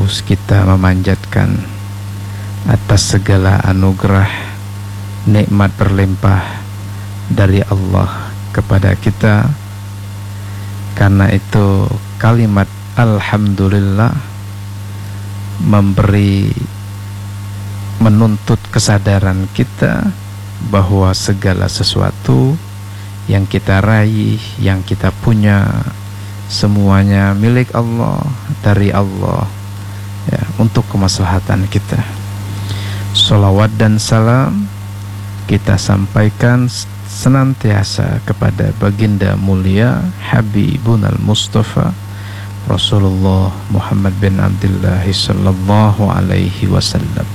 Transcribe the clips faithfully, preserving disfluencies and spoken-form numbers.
terus kita memanjatkan atas segala anugerah nikmat berlimpah dari Allah kepada kita. Karena itu kalimat alhamdulillah memberi, menuntut kesadaran kita bahwa segala sesuatu yang kita raih, yang kita punya, semuanya milik Allah, dari Allah, ya, untuk kemaslahatan kita. Sholawat dan salam kita sampaikan senantiasa kepada baginda mulia Habibunal Mustafa Rasulullah Muhammad bin Abdullah sallallahu alaihi wasallam.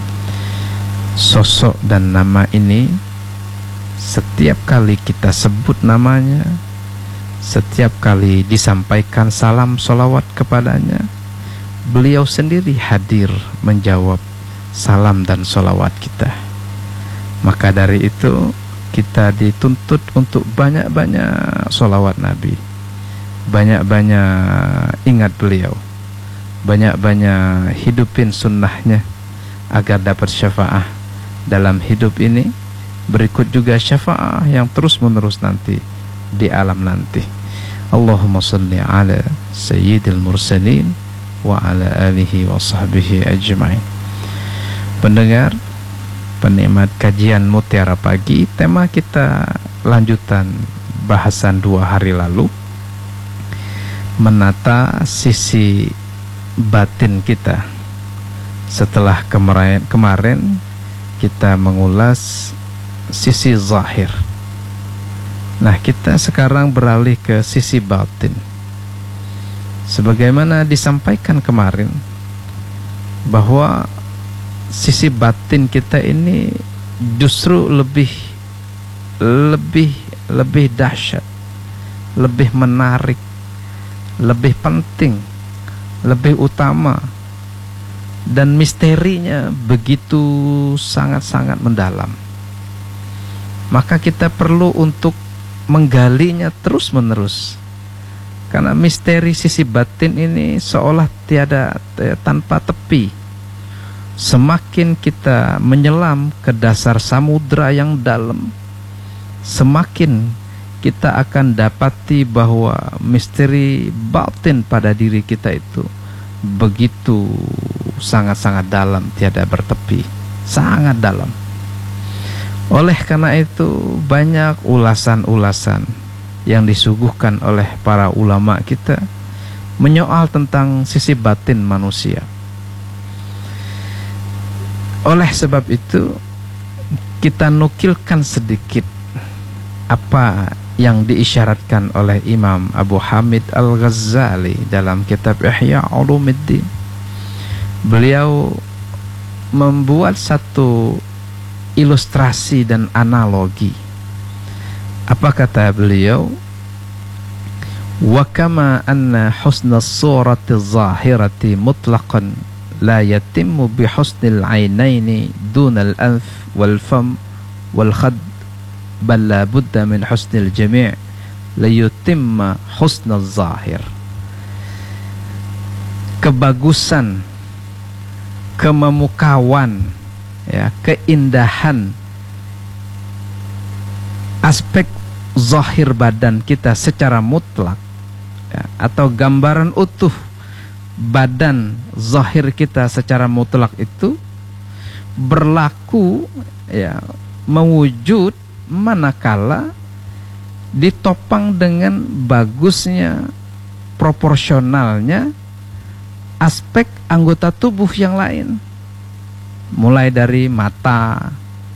Sosok dan nama ini setiap kali kita sebut namanya, setiap kali disampaikan salam sholawat kepadanya, beliau sendiri hadir menjawab salam dan sholawat kita. Maka dari itu kita dituntut untuk banyak-banyak sholawat Nabi, banyak-banyak ingat beliau, banyak-banyak hidupin sunnahnya agar dapat syafaah dalam hidup ini. Berikut juga syafaah yang terus menerus nanti di alam nanti. Allahumma salli ala sayyidil mursalin wa ala alihi wa sahbihi ajma'in. Pendengar, penikmat kajian Mutiara Pagi, tema kita lanjutan bahasan dua hari lalu, menata sisi batin kita. Setelah kemarin, kemarin kita mengulas sisi zahir. Nah, kita sekarang beralih ke sisi batin. Sebagaimana disampaikan kemarin bahwa sisi batin kita ini justru lebih lebih lebih dahsyat, lebih menarik, lebih penting, lebih utama, dan misterinya begitu sangat-sangat mendalam. Maka kita perlu untuk menggalinya terus-menerus, karena misteri sisi batin ini seolah tiada, tanpa tepi. Semakin kita menyelam ke dasar samudra yang dalam, semakin kita akan dapati bahwa misteri batin pada diri kita itu begitu sangat-sangat dalam, tiada bertepi, sangat dalam. Oleh karena itu banyak ulasan-ulasan yang disuguhkan oleh para ulama kita menyoal tentang sisi batin manusia. Oleh sebab itu kita nukilkan sedikit apa yang diisyaratkan oleh Imam Abu Hamid Al-Ghazali dalam kitab Ihya Ulumuddin. Beliau membuat satu ilustrasi dan analogi. Apa kata beliau? Wa kama anna husna surati zahirati mutlaqan la yatimmu bi husnil ainaini dunal anf wal fam wal khad bal la budda min husnil jami' la yutimma husnal zahir. Kebagusan, kememukauan, ya, keindahan aspek zahir badan kita secara mutlak, ya, atau gambaran utuh badan zahir kita secara mutlak itu berlaku, ya, mewujud manakala ditopang dengan bagusnya, proporsionalnya aspek anggota tubuh yang lain, mulai dari mata,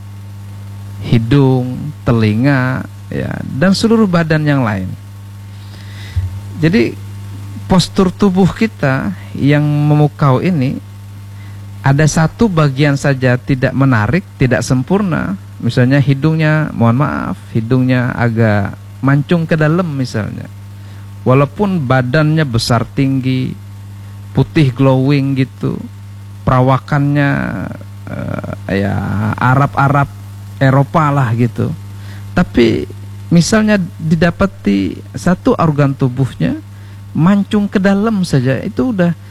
hidung, telinga, ya, dan seluruh badan yang lain. Jadi postur tubuh kita yang memukau ini ada satu bagian saja tidak menarik, tidak sempurna. Misalnya hidungnya, mohon maaf, hidungnya agak mancung ke dalam misalnya. Walaupun badannya besar tinggi, putih glowing gitu, perawakannya uh, ya Arab-Arab Eropa lah gitu. Tapi misalnya didapati satu organ tubuhnya mancung ke dalam saja, itu udah